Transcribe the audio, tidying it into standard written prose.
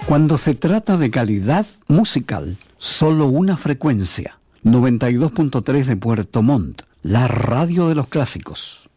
Cuando se trata de calidad musical, solo una frecuencia. 92.3 de Puerto Montt, la radio de los clásicos.